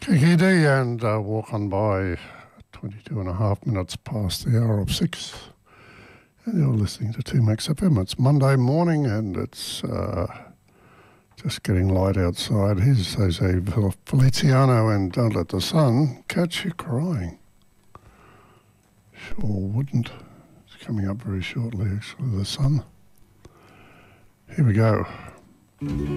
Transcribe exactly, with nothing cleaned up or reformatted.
Kiki D and uh, Walk On By, twenty-two and a half minutes past the hour of six. And you're listening to two Max F M. It's Monday morning and it's uh, just getting light outside. Here's Jose Feliciano and Don't Let the Sun Catch You Crying. Sure wouldn't. It's coming up very shortly, actually, the sun. Here we go.